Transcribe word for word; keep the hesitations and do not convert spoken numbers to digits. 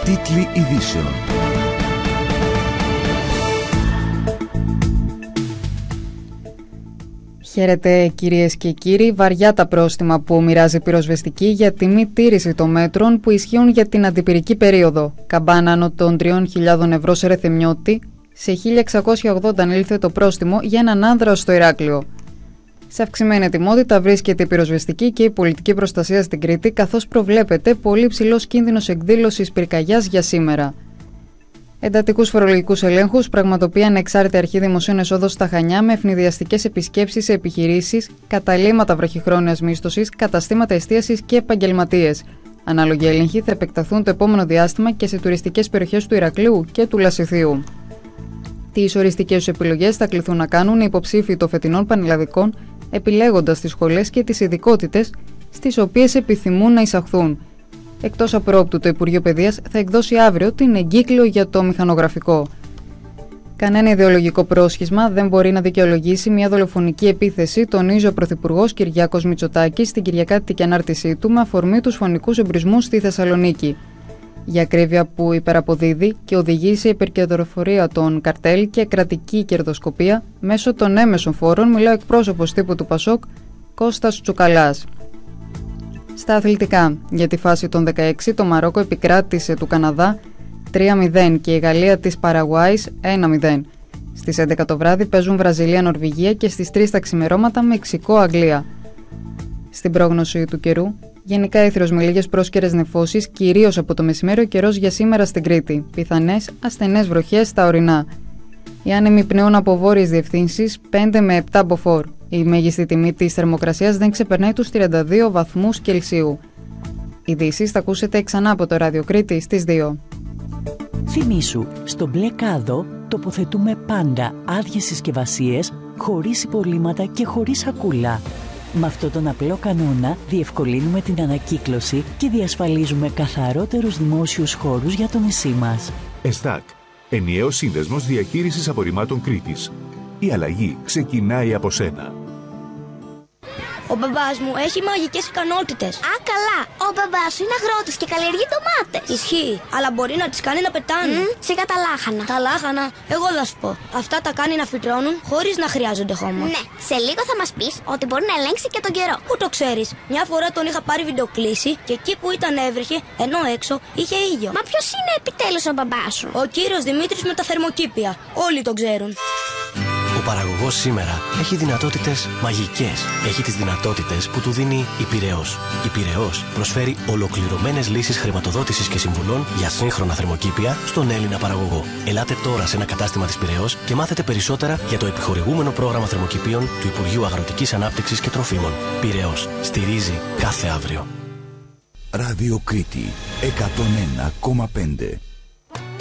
Τίτλοι ειδήσεων. Χαίρετε κυρίες και κύριοι. Βαριά τα πρόστιμα που μοιράζει η πυροσβεστική για τη μη τήρηση των μέτρων που ισχύουν για την αντιπυρική περίοδο. Καμπάνα άνω των τριών χιλιάδων ευρώ σε Ρεθεμιώτη, σε χίλια εξακόσια ογδόντα ανήλθε το πρόστιμο για έναν άνδρα στο Ηράκλειο. Σε αυξημένη ετοιμότητα βρίσκεται η πυροσβεστική και η πολιτική προστασία στην Κρήτη, καθώς προβλέπεται πολύ ψηλός κίνδυνος εκδήλωσης πυρκαγιάς για σήμερα. Εντατικούς φορολογικούς ελέγχους πραγματοποιεί ανεξάρτητη αρχή δημοσίων εσόδων στα Χανιά με ευνηδιαστικές επισκέψεις σε επιχειρήσεις, καταλύματα βραχυχρόνιας μίσθωσης, καταστήματα εστίασης και επαγγελματίες. Ανάλογοι έλεγχοι θα επεκταθούν το επόμενο διάστημα και σε τουριστικές περιοχές του Ηρακλείου και του Λασιθίου. Τις οριστικές τους επιλογές θα κληθούν να κάνουν οι υποψήφοι των φετινών πανελλαδικών, επιλέγοντας τις σχολές και τις ειδικότητες στις οποίες επιθυμούν να εισαχθούν. Εκτός απρόπτου, το Υπουργείο Παιδείας θα εκδώσει αύριο την εγκύκλιο για το μηχανογραφικό. Κανένα ιδεολογικό πρόσχισμα δεν μπορεί να δικαιολογήσει μια δολοφονική επίθεση, τονίζει ο Πρωθυπουργός Κυριάκος Μητσοτάκης στην κυριακάτικη ανάρτησή του με αφορμή τους φωνικούς εμπρισμούς στη Θεσσαλονίκη. Για ακρίβεια που υπεραποδίδει και οδηγεί σε υπερκερδοφορία των καρτέλ και κρατική κερδοσκοπία μέσω των έμεσων φόρων, μιλά ο εκπρόσωπος τύπου του Πασόκ, Κώστας Τσουκαλάς. Στα αθλητικά, για τη φάση των δεκαέξι, το Μαρόκο επικράτησε του Καναδά τρία μηδέν και η Γαλλία της Παραγουάης ένα μηδέν. Στις έντεκα το βράδυ παίζουν Βραζιλία-Νορβηγία και στις τρεις τα ξημερώματα Μεξικό-Αγγλία. Στην πρόγνωση του καιρού, γενικά έθριος με λίγες πρόσκαιρες νεφώσεις, κυρίως από το μεσημέρι ο καιρός για σήμερα στην Κρήτη. Πιθανές ασθενές βροχές στα ορεινά. Οι άνεμοι πνέουν από βόρειες διευθύνσεις πέντε με επτά μποφόρ. Η μέγιστη τιμή της θερμοκρασίας δεν ξεπερνάει τους τριάντα δύο βαθμούς Κελσίου. Ειδήσεις θα ακούσετε ξανά από το Ράδιο Κρήτη στις δύο. Θυμήσου, στο μπλε κάδο τοποθετούμε πάντα άδειες συσκευασίες, χωρίς υπολείμματα και χωρίς σακούλα. Με αυτόν τον απλό κανόνα διευκολύνουμε την ανακύκλωση και διασφαλίζουμε καθαρότερους δημόσιους χώρους για το νησί μας. ΕΣΔΑΚ, ενιαίος σύνδεσμος διαχείρισης απορριμμάτων Κρήτης. Η αλλαγή ξεκινάει από σένα. Ο μπαμπάς μου έχει μαγικές ικανότητες. Α, καλά. Ο μπαμπάς σου είναι αγρότης και καλλιεργεί ντομάτες. Ισχύει, αλλά μπορεί να τις κάνει να πετάνε. Mm, σιγά τα λάχανα. Τα λάχανα, εγώ θα σου πω. Αυτά τα κάνει να φυτρώνουν χωρίς να χρειάζονται χώμα. Ναι, σε λίγο θα μας πεις ότι μπορεί να ελέγξει και τον καιρό. Πού το ξέρεις? Μια φορά τον είχα πάρει βιντεοκλήση και εκεί που ήταν έβρεχε, ενώ έξω είχε ήλιο. Μα ποιος είναι επιτέλους ο μπαμπάς σου? Ο κύριος Δημήτρης με τα θερμοκήπια. Όλοι τον ξέρουν. Ο παραγωγός σήμερα έχει δυνατότητες μαγικές. Έχει τις δυνατότητες που του δίνει η Πειραιώς. Η Πειραιώς προσφέρει ολοκληρωμένες λύσεις χρηματοδότησης και συμβουλών για σύγχρονα θερμοκήπια στον Έλληνα παραγωγό. Ελάτε τώρα σε ένα κατάστημα της Πειραιώς και μάθετε περισσότερα για το επιχορηγούμενο πρόγραμμα θερμοκηπίων του Υπουργείου Αγροτικής Ανάπτυξης και Τροφίμων. Πειραιώς. Στηρίζει κάθε αύριο. Ράδιο Κρήτη εκατόν ένα κόμμα πέντε.